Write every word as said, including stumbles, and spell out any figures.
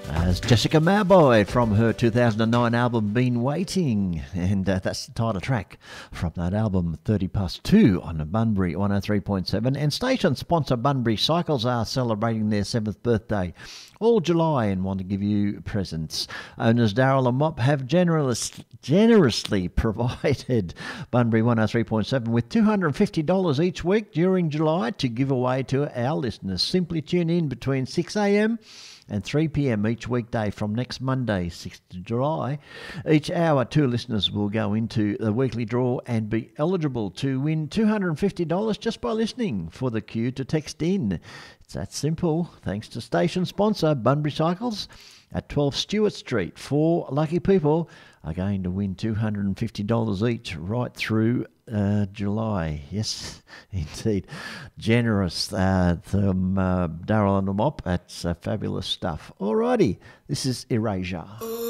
As Jessica Mauboy from her two thousand nine album Been Waiting, and uh, that's the title track from that album, thirty past two on Bunbury one oh three point seven. And station sponsor Bunbury Cycles are celebrating their seventh birthday all July and want to give you presents. Owners Daryl and Mop have generous, generously provided Bunbury one oh three point seven with two hundred fifty dollars each week during July to give away to our listeners. Simply tune in between six a.m. and three p.m. each weekday from next Monday, sixth of July. Each hour, two listeners will go into the weekly draw and be eligible to win two hundred fifty dollars just by listening for the cue to text in. It's that simple, thanks to station sponsor Bunbury Cycles at twelve Stewart Street. Four lucky people are going to win two hundred fifty dollars each right through uh, July. Yes, indeed. Generous uh, from uh, Daryl and the Mop. That's uh, fabulous stuff. Alrighty, this is Erasure.